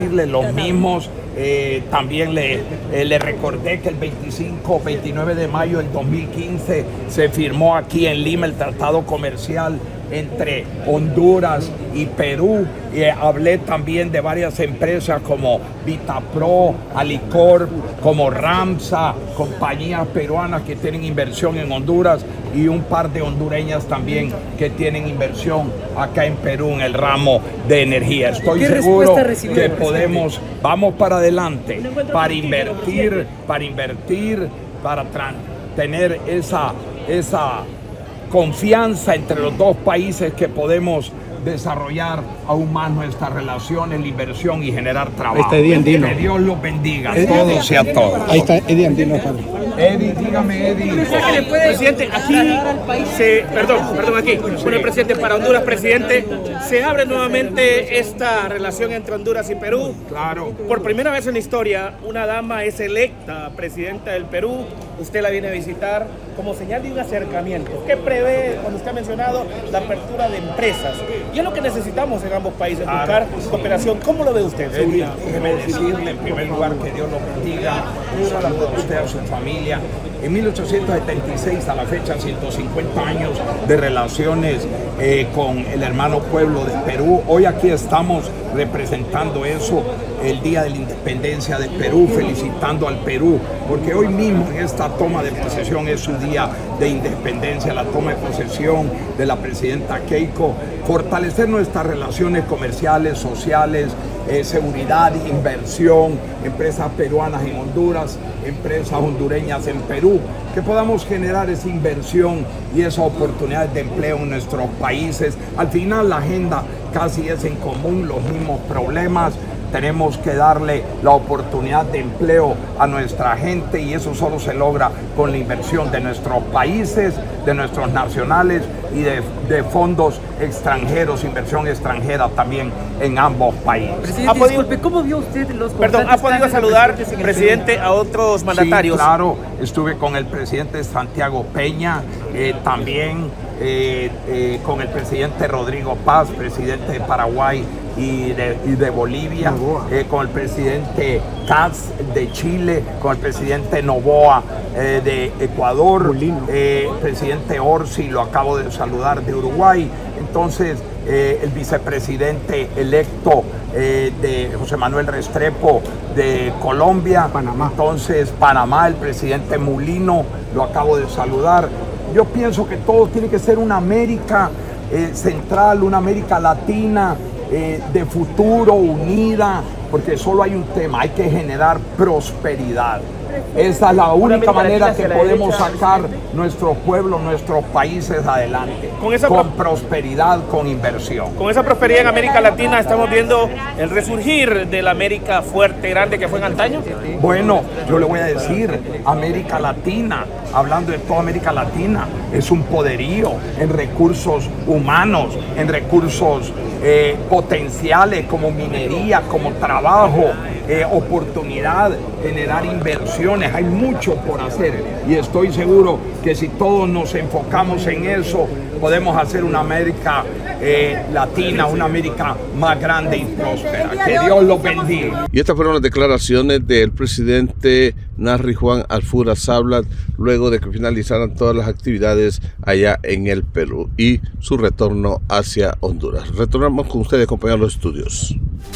Los mismos, también le recordé que el 29 de mayo del 2015 se firmó aquí en Lima el tratado comercial entre Honduras y Perú. Hablé también de varias empresas como Vitapro, Alicor, como Ramsa, compañías peruanas que tienen inversión en Honduras y un par de hondureñas también que tienen inversión acá en Perú en el ramo de energía. Estoy seguro que vamos para adelante, para invertir, para tener esa confianza entre los dos países, que podemos desarrollar aún más nuestras relaciones, la inversión y generar trabajo. Ahí está Eddie Andino. Que Dios los bendiga a todos y a todas. Ahí está Eddie Andino. Eddie, dígame, Eddie. Presidente, aquí aquí, con el presidente para Honduras, presidente, se abre nuevamente esta relación entre Honduras y Perú. Claro. Por primera vez en la historia, una dama es electa presidenta del Perú. Usted la viene a visitar como señal de un acercamiento. ¿Qué prevé cuando usted ha mencionado la apertura de empresas? Y es lo que necesitamos en ambos países, buscar cooperación. ¿Cómo lo ve usted? Déjeme decirle en primer lugar que Dios lo bendiga, a usted, a su familia. En 1876 a la fecha, 150 años de relaciones con el hermano pueblo de Perú. Hoy aquí estamos representando eso, el Día de la Independencia de Perú, felicitando al Perú, porque hoy mismo en esta toma de posesión es su día de independencia, la toma de posesión de la presidenta Keiko. Fortalecer nuestras relaciones comerciales, sociales, seguridad, inversión, empresas peruanas en Honduras, empresas hondureñas en Perú, que podamos generar esa inversión y esas oportunidades de empleo en nuestros países. Al final la agenda casi es en común, los mismos problemas. Tenemos que darle la oportunidad de empleo a nuestra gente y eso solo se logra con la inversión de nuestros países, de nuestros nacionales y de fondos extranjeros, inversión extranjera también en ambos países. Presidente, disculpe, ¿cómo vio usted los ¿ha podido saludar, presidente, a otros mandatarios? Sí, claro, estuve con el presidente Santiago Peña, también con el presidente Rodrigo Paz, presidente de Paraguay y de Bolivia, con el presidente Katz de Chile, con el presidente Noboa de Ecuador, presidente Orsi, lo acabo de saludar, de Uruguay. Entonces el vicepresidente electo de José Manuel Restrepo de Colombia, entonces Panamá, el presidente Mulino, lo acabo de saludar. Yo pienso que todo tiene que ser una América central, una América latina, de futuro, unida, porque solo hay un tema: hay que generar prosperidad. Esa es la única manera que podemos sacar nuestros pueblos, nuestros países adelante, con prosperidad, con inversión. Con esa prosperidad en América Latina estamos viendo el resurgir de la América fuerte, grande que fue en antaño. Bueno, yo le voy a decir, América Latina, hablando de toda América Latina, es un poderío en recursos humanos, en recursos potenciales como minería, como trabajo, oportunidad, generar inversiones. Hay mucho por hacer y estoy seguro que si todos nos enfocamos en eso, podemos hacer una América latina, una América más grande y próspera. Que Dios los bendiga. Y estas fueron las declaraciones del presidente Narri Juan Alfura Sablat luego de que finalizaran todas las actividades allá en el Perú y su retorno hacia Honduras. Retornamos con ustedes, compañeros de los estudios.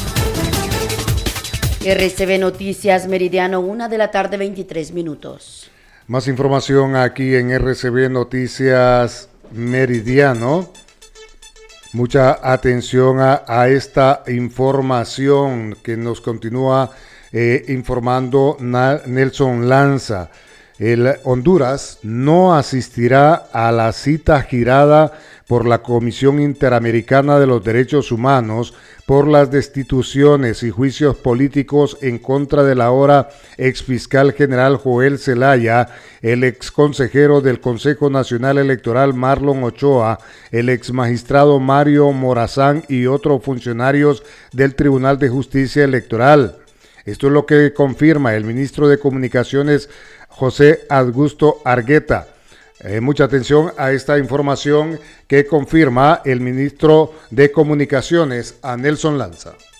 RCB Noticias Meridiano, 1:23 p.m. Más información aquí en RCB Noticias Meridiano. Mucha atención a esta información que nos continúa informando Nelson Lanza. El Honduras no asistirá a la cita girada por la Comisión Interamericana de los Derechos Humanos por las destituciones y juicios políticos en contra del ahora exfiscal general Joel Zelaya, el exconsejero del Consejo Nacional Electoral Marlon Ochoa, el exmagistrado Mario Morazán y otros funcionarios del Tribunal de Justicia Electoral. Esto es lo que confirma el ministro de Comunicaciones José Augusto Argueta. Mucha atención a esta información que confirma el ministro de Comunicaciones, a Nelson Lanza.